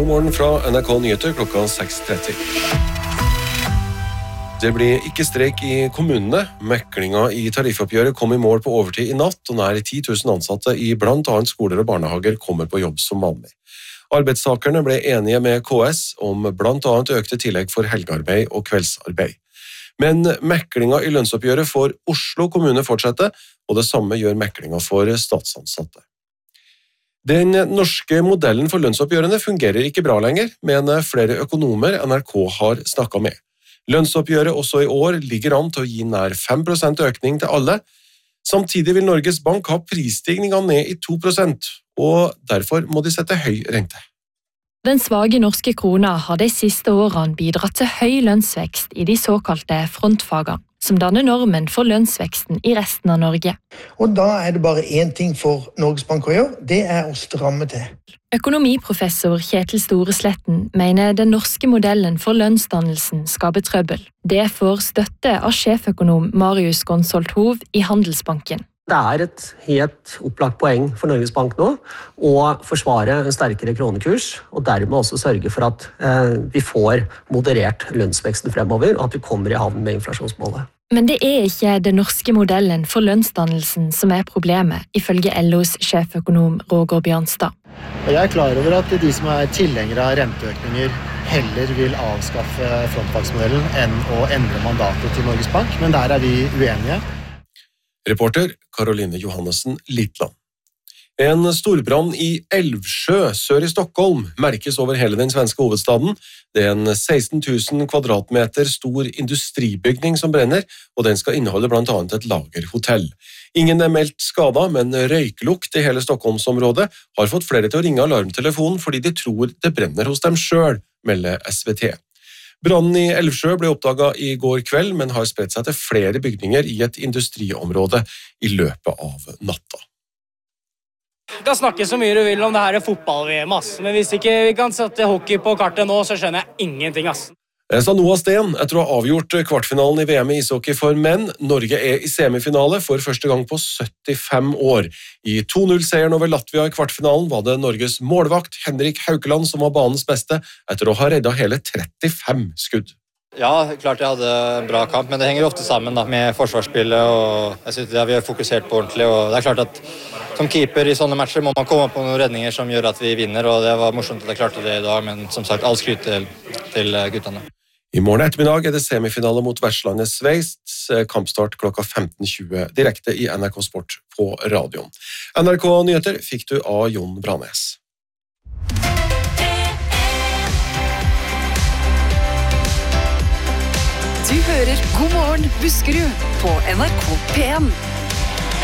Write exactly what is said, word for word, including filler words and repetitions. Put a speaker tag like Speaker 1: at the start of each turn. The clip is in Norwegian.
Speaker 1: God morgen fra N R K Nyheter klokka seks tretti. Det blir ikke streik i kommunene. Meklinga i tariffoppgjøret kom i mål på overtid i natt, og nær ti tusen ansatte i blant annet skoler og barnehager kommer på jobb som vanlig. Arbeidstakerne ble enige med K S om blant annet økte tillegg for helgearbeid og kveldsarbeid. Men meklinga i lønnsoppgjøret for Oslo kommune fortsetter, og det samme gjør meklinga for statsansatte. Den norske modellen for lønnsoppgjørene fungerer ikke bra lenger, mener flere økonomer N R K har snakket med. Lønnsoppgjøret også i år ligger an til å gi nær fem prosent økning til alle. Samtidig vil Norges Bank ha prisstigningen ned i to prosent, og derfor må de sette høy rente.
Speaker 2: Den svage norske krona har de siste årene bidratt til høy lønnsvekst i de såkalte frontfagene, som danner normen for lønnsveksten i resten av Norge.
Speaker 3: Og da er det bare én ting for Norges Bank å gjøre, det er å stramme til.
Speaker 2: Økonomiprofessor Kjetil Storesletten mener den norske modellen for lønnsdannelsen skaper trøbbel. Det får støtte av sjeføkonom Marius Gonsolt Hov i Handelsbanken.
Speaker 4: Det er et helt opplagt poeng for Norges Bank nå å forsvare en sterkere kronekurs, og dermed også sørge for at eh, vi får moderert lønnsveksten fremover, og at vi kommer i havn med inflasjonsmålet.
Speaker 2: Men det er ikke den norske modellen for lønnsdannelsen som er problemet, ifølge L O's sjeføkonom Roger Bjørnstad.
Speaker 5: Jeg er klar over at de som er tilhengere av renteøkninger heller vil avskaffe frontfagsmodellen enn å endre mandatet til Norges Bank, men der er vi uenige.
Speaker 1: Reporter Caroline Johannessen Litland. En storbrann i Älvsjö sør i Stockholm merkes over hele den svenske hovedstaden. Det er en seksten tusen kvadratmeter stor industribygning som brenner, og den skal inneholde blant annet et lagerhotell. Ingen er meldt skadet, men røyklukt i hele Stockholmsområdet har fått flere til å ringe alarmtelefonen fordi de tror det brenner hos dem selv, melder S V T. Brannen i Älvsjö ble oppdaget i går kveld, men har spredt seg til flere bygninger i et industriområde i løpet av natta.
Speaker 6: Du kan snakke så mye du vil om det her fotball-V M, ass. Men hvis ikke vi kan sette hockey på kartet nå, så skjønner jeg ingenting, ass.
Speaker 1: Jeg sa Noah Sten etter å ha avgjort kvartfinalen i V M i ishockey for menn. Norge er i semifinale for første gang på syttifem år. I to null-seieren over Latvia i kvartfinalen var det Norges målvakt Henrik Haukeland som var banens beste etter å ha reddet hele trettifem skudd.
Speaker 7: Ja, klart jeg hadde en bra kamp, men det henger jo ofte sammen da, med forsvarsspillet, og jeg synes det, vi har fokusert på ordentlig, og det er klart at som keeper i sånne matcher må man komme på noen redninger som gjør at vi vinner, og det var morsomt at jeg klarte det i dag, men som sagt, all skryt til, til guttene.
Speaker 1: I morgen ettermiddag er det semifinale mot vertslandet Sveits, kampstart klokka femten tjue, direkte i N R K Sport på radioen. N R K Nyheter fikk du av Jon Branes.
Speaker 8: Du hører God morgen Buskerud på N R K P en.